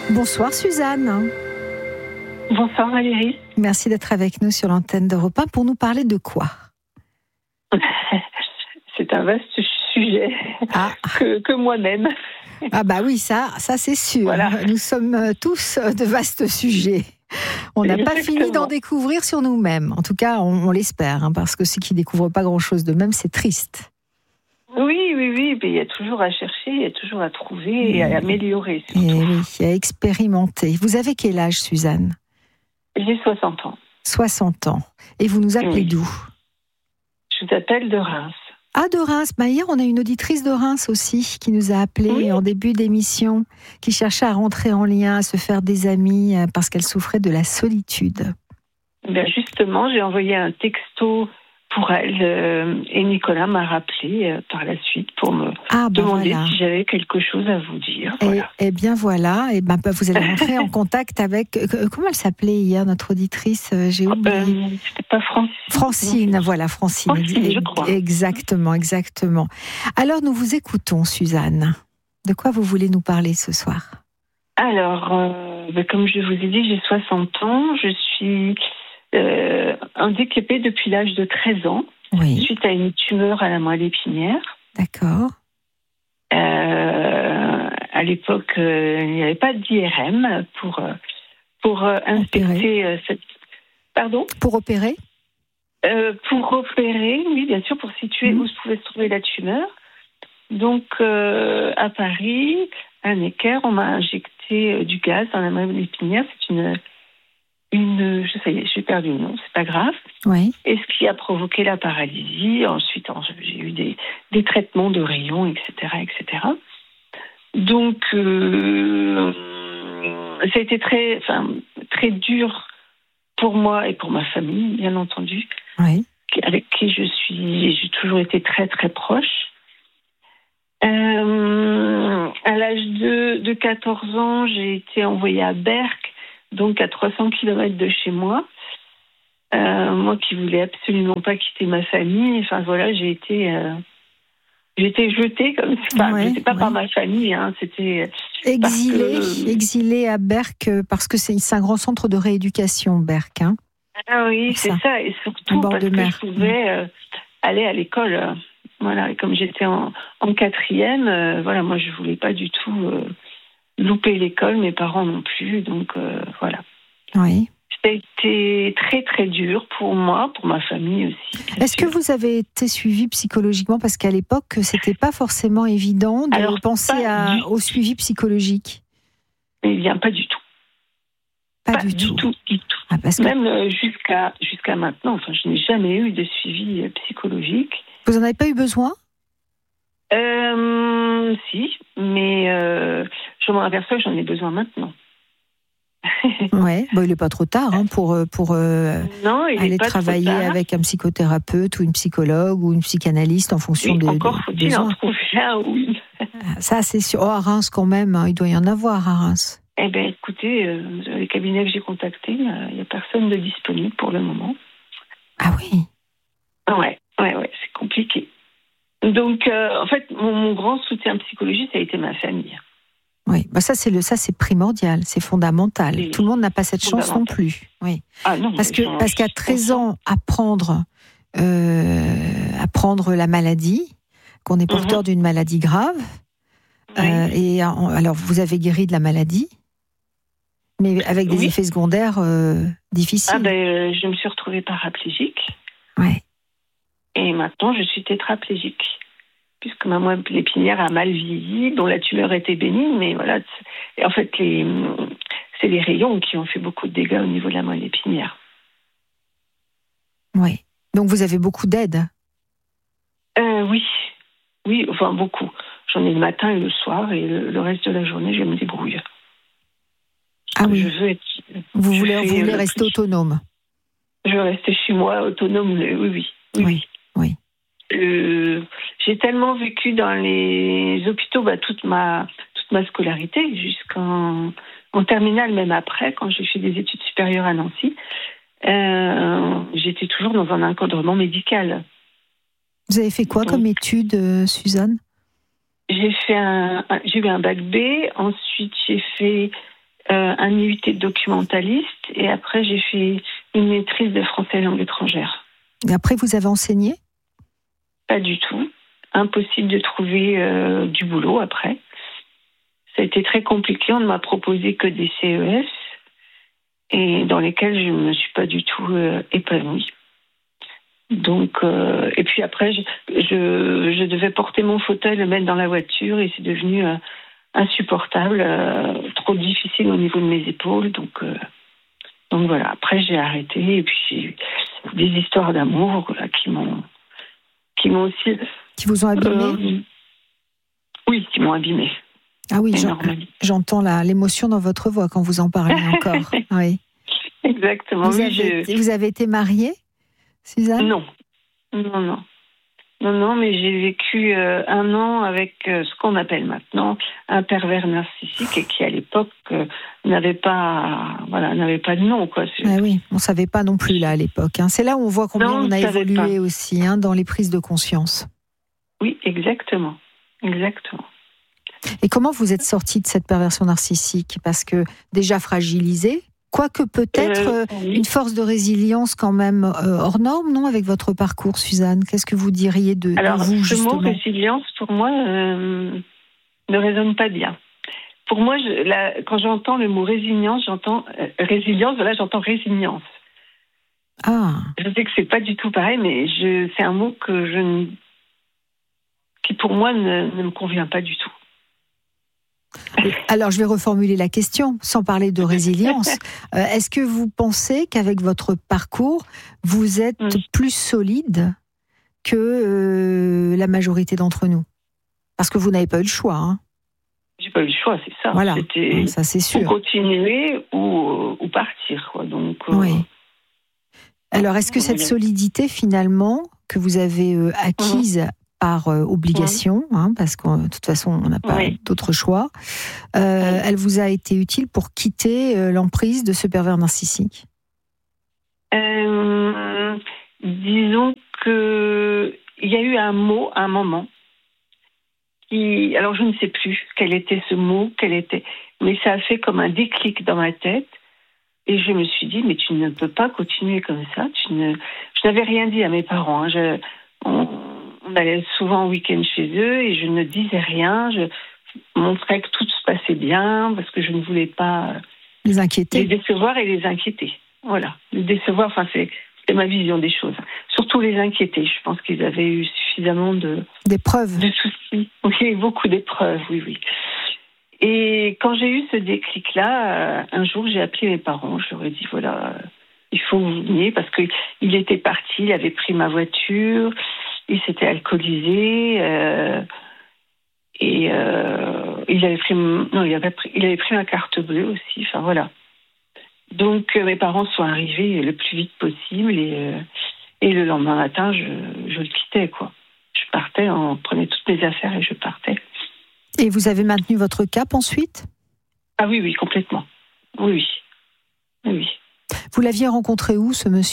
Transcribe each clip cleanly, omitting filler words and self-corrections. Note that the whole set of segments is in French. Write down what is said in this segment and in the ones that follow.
Bonsoir Suzanne. Bonsoir Valérie. Merci d'être avec nous sur l'antenne d'Europe 1 pour nous parler de quoi? C'est un vaste sujet que moi-même. Ah bah oui, ça c'est sûr. Voilà. Nous sommes tous de vastes sujets. On n'a pas fini d'en découvrir sur nous-mêmes. En tout cas, on l'espère, parce que ceux qui ne découvrent pas grand-chose d'eux-mêmes, c'est triste. Oui, mais il y a toujours à chercher, il y a toujours à trouver et à améliorer. Et oui, à expérimenter. Vous avez quel âge, Suzanne? J'ai 60 ans. 60 ans. Et vous nous appelez d'où? Je vous appelle de Reims. Ah, de Reims. Hier, on a une auditrice de Reims aussi qui nous a appelé en début d'émission, qui cherchait à rentrer en lien, à se faire des amis parce qu'elle souffrait de la solitude. Ben justement, j'ai envoyé un texto pour elle et Nicolas m'a rappelé par la suite pour me demander si j'avais quelque chose à vous dire. Voilà. Et bien voilà, et ben vous allez rentrer en contact avec, comment elle s'appelait hier, notre auditrice, j'ai oublié. C'était pas Francine. Francine, voilà, Francine, je crois. Exactement. Alors nous vous écoutons, Suzanne. De quoi vous voulez nous parler ce soir? Alors, comme je vous ai dit, j'ai 60 ans, je suis handicapée depuis l'âge de 13 ans, suite à une tumeur à la moelle épinière. D'accord. À l'époque, il n'y avait pas d'IRM pour inspecter cette... Pardon ? Pour opérer ? Pour opérer, oui, bien sûr, pour situer où se pouvait se trouver la tumeur. Donc, à Paris, à Necker, on m'a injecté du gaz dans la moelle épinière. C'est j'ai perdu le nom, c'est pas grave. Oui. Et ce qui a provoqué la paralysie. Ensuite, j'ai eu des traitements de rayons, etc. Donc, ça a été très dur pour moi et pour ma famille, bien entendu. Oui. Avec qui j'ai toujours été très, très proche. À l'âge de 14 ans, j'ai été envoyée à Berck, donc à 300 km de chez moi. Moi qui voulais absolument pas quitter ma famille, enfin voilà, j'ai été jetée comme ça. C'était pas par ma famille, c'était exilée à Berck parce que c'est un grand centre de rééducation, Berck. Ah oui, c'est ça, et surtout parce que je pouvais aller à l'école. Voilà, et comme j'étais en quatrième, moi je voulais pas du tout louper l'école, mes parents non plus, donc voilà. Oui. Ça a été très très dur pour moi, pour ma famille aussi. Est-ce que vous avez été suivie psychologiquement, parce qu'à l'époque c'était pas forcément évident de penser au suivi psychologique? Eh bien, pas du tout. Pas du tout. Ah, parce que... Même jusqu'à maintenant, je n'ai jamais eu de suivi psychologique. Vous n'en avez pas eu besoin? Si, mais je m'en aperçois que j'en ai besoin maintenant. Ouais, il n'est pas trop tard pour aller travailler avec un psychothérapeute ou une psychologue ou une psychanalyste en fonction des encore faut-il en trouver un ou une. Ça, c'est sûr. À Reims, quand même, il doit y en avoir à Reims. Eh bien, écoutez, les cabinets que j'ai contactés, il n'y a personne de disponible pour le moment. Ah oui. Ouais, c'est compliqué. Donc, en fait, mon grand soutien psychologique, ça a été ma famille. Oui, ça c'est primordial, c'est fondamental. Tout le monde n'a pas cette chance non plus. Oui. Ah non, parce qu'à 13 ans, apprendre la maladie, qu'on est porteur d'une maladie grave, alors vous avez guéri de la maladie, mais avec des effets secondaires difficiles. Je me suis retrouvée paraplégique. Ouais. Et maintenant, je suis tétraplégique. Puisque ma moelle épinière a mal vieilli, dont la tumeur était bénigne, mais voilà. Et en fait, c'est les rayons qui ont fait beaucoup de dégâts au niveau de la moelle épinière. Oui. Donc vous avez beaucoup d'aide? Oui, enfin beaucoup. J'en ai le matin et le soir, et le reste de la journée, je me débrouille. Ah oui. Vous voulez rester autonome? Je veux rester chez moi, autonome, oui. J'ai tellement vécu dans les hôpitaux toute ma scolarité, jusqu'en terminale, même après, quand j'ai fait des études supérieures à Nancy, j'étais toujours dans un encadrement médical. Vous avez fait quoi comme études, Suzanne? J'ai eu un bac B, ensuite j'ai fait un UT de documentaliste et après j'ai fait une maîtrise de français et langue étrangère. Et après, vous avez enseigné ? Pas du tout. Impossible de trouver du boulot après. Ça a été très compliqué. On ne m'a proposé que des CES et dans lesquels je ne me suis pas du tout épanouie. Donc, et puis après, je devais porter mon fauteuil, le mettre dans la voiture et c'est devenu insupportable, trop difficile au niveau de mes épaules. Donc voilà. Après, j'ai arrêté et puis j'ai eu des histoires d'amour qui m'ont aussi... Qui vous ont abîmé ? Oui, qui m'ont abîmé. Ah oui, j'entends l'émotion dans votre voix quand vous en parlez encore. Oui. Exactement. Vous avez été mariée, Suzanne ? Non, mais j'ai vécu 1 an avec ce qu'on appelle maintenant un pervers narcissique et qui à l'époque n'avait pas de nom, quoi. Ah oui, on savait pas non plus là à l'époque. Hein. C'est là où on voit combien on a évolué aussi dans les prises de conscience. Oui, exactement. Et comment vous êtes sortie de cette perversion narcissique ? Parce que déjà fragilisée, quoique peut-être une force de résilience quand même hors norme, non, avec votre parcours, Suzanne ? Qu'est-ce que vous diriez de vous, justement ? Le mot résilience, pour moi, ne résonne pas bien. Pour moi, quand j'entends le mot résilience, j'entends résignance. Ah. Je sais que c'est pas du tout pareil, mais c'est un mot qui pour moi ne me convient pas du tout. Alors, je vais reformuler la question, sans parler de résilience. Est-ce que vous pensez qu'avec votre parcours, vous êtes plus solide que la majorité d'entre nous ? Parce que vous n'avez pas eu le choix. Hein. J'ai pas eu le choix, c'est ça. Voilà, c'était ça c'est sûr. Ou continuer ou partir, quoi. Donc, oui. Alors, est-ce que cette solidité, finalement, que vous avez acquise par obligation, parce que de toute façon, on n'a pas d'autre choix, elle vous a été utile pour quitter l'emprise de ce pervers narcissique ? Disons qu'il y a eu un moment, alors je ne sais plus quel était ce mot, mais ça a fait comme un déclic dans ma tête. Et je me suis dit, mais tu ne peux pas continuer comme ça. Je n'avais rien dit à mes parents. On allait souvent en week-end chez eux et je ne disais rien. Je montrais que tout se passait bien parce que je ne voulais pas les inquiéter, les décevoir et les inquiéter. Voilà, les décevoir. Enfin, c'est ma vision des choses. Surtout les inquiéter. Je pense qu'ils avaient eu suffisamment d'épreuves, de soucis. Oui, beaucoup d'épreuves. Oui. Et quand j'ai eu ce déclic-là, un jour, j'ai appelé mes parents. Je leur ai dit, voilà, il faut que vous veniez parce qu'il était parti, il avait pris ma voiture, il s'était alcoolisé et il avait pris ma carte bleue aussi. Enfin, voilà. Donc, mes parents sont arrivés le plus vite possible et le lendemain matin, je le quittais, quoi. Je partais, on prenait toutes mes affaires et je partais. Et vous avez maintenu votre cap ensuite ? Ah oui, complètement. Oui. Vous l'aviez rencontré où, ce monsieur ?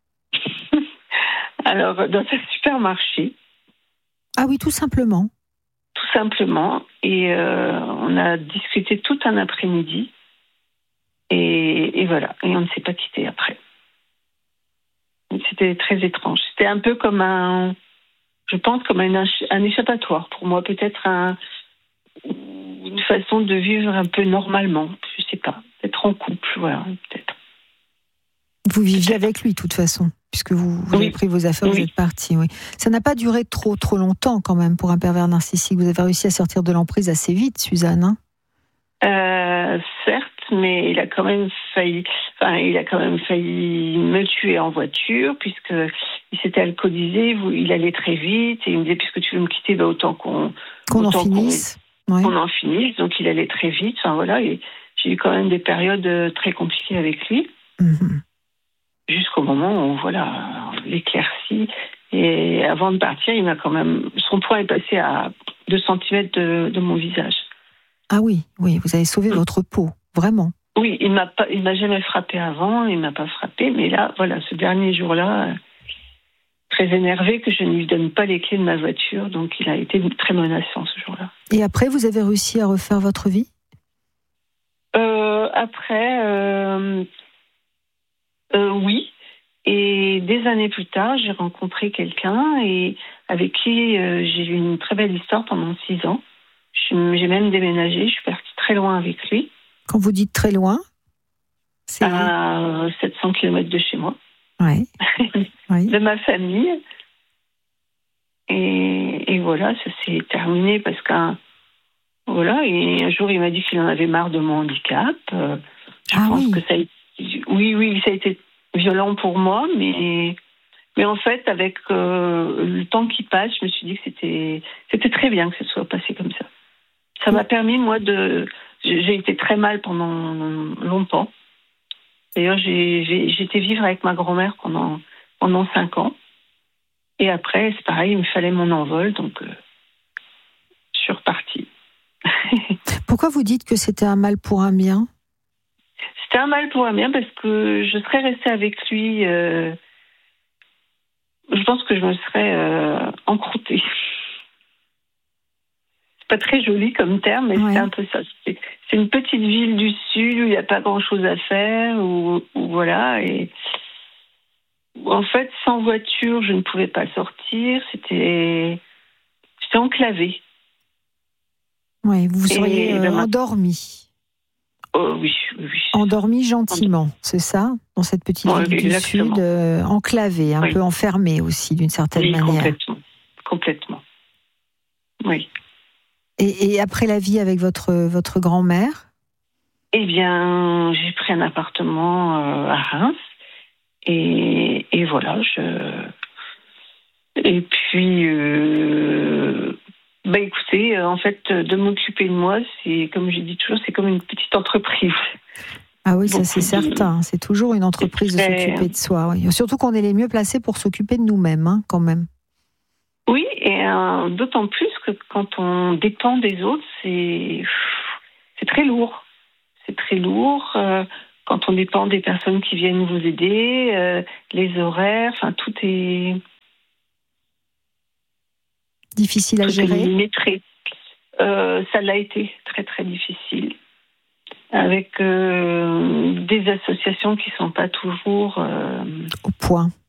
Alors, dans un supermarché. Ah oui, tout simplement. Tout simplement. Et on a discuté tout un après-midi. Et voilà. Et on ne s'est pas quitté après. C'était très étrange. C'était un peu comme un échappatoire. Pour moi, peut-être une façon de vivre un peu normalement. Je ne sais pas. Être en couple, voilà, peut-être. Vous viviez avec lui, de toute façon, puisque vous avez pris vos affaires, vous êtes parti. Oui. Ça n'a pas duré trop longtemps, quand même, pour un pervers narcissique. Vous avez réussi à sortir de l'emprise assez vite, Suzanne. Certes, mais il a quand même failli me tuer en voiture, puisqu'il s'était alcoolisé, il allait très vite, et il me disait, puisque tu veux me quitter, autant qu'on en finisse. Qu'on en finisse, donc il allait très vite. Enfin, voilà, et j'ai eu quand même des périodes très compliquées avec lui. Mm-hmm. Jusqu'au moment où, voilà, l'éclaircie. Et avant de partir, son poing est passé à 2 cm de mon visage. Ah oui, vous avez sauvé votre peau, vraiment. Oui, il m'a jamais frappé avant, il m'a pas frappé, mais là, voilà, ce dernier jour-là, très énervé que je ne lui donne pas les clés de ma voiture, donc il a été très menaçant ce jour-là. Et après, vous avez réussi à refaire votre vie ? après, oui. Et des années plus tard, j'ai rencontré quelqu'un et avec qui j'ai eu une très belle histoire pendant 6 ans. J'ai même déménagé, je suis partie très loin avec lui. Quand vous dites très loin, c'est à 700 km de chez moi, oui. de ma famille. Et voilà, ça s'est terminé parce qu'un jour, il m'a dit qu'il en avait marre de mon handicap. Je pense que ça a été, oui, ça a été violent pour moi, mais en fait, avec le temps qui passe, je me suis dit que c'était très bien que ce soit passé comme ça. Ça m'a permis, moi, j'ai été très mal pendant longtemps. D'ailleurs, j'ai été vivre avec ma grand-mère pendant 5 ans. Et après, c'est pareil, il me fallait mon envol, donc je suis repartie. Pourquoi vous dites que c'était un mal pour un bien ? C'était un mal pour un bien parce que je serais restée avec lui. Je pense que je me serais encroûtée. C'est pas très joli comme terme, mais c'est un peu ça. C'est une petite ville du sud où il n'y a pas grand-chose à faire, où voilà. Et en fait, sans voiture, je ne pouvais pas sortir. J'étais enclavée. Oui, vous seriez endormie. Oh, oui. Endormie gentiment, c'est ça ? Dans cette petite ville du Sud, enclavée, un peu enfermée aussi, d'une certaine manière. Complètement. Oui. Et après la vie avec votre grand-mère ? Eh bien, j'ai pris un appartement à Reims. Et voilà, Et puis, écoutez, en fait, de m'occuper de moi, c'est, comme je dis toujours, c'est comme une petite entreprise. Ah oui, ça c'est certain. C'est toujours une entreprise de s'occuper de soi. Oui. Surtout qu'on est les mieux placés pour s'occuper de nous-mêmes, hein, quand même. Oui, et d'autant plus que quand on dépend des autres, c'est très lourd. C'est très lourd. Quand on dépend des personnes qui viennent vous aider, les horaires, enfin tout est difficile à gérer. Ça l'a été très très difficile, avec des associations qui sont pas toujours au point.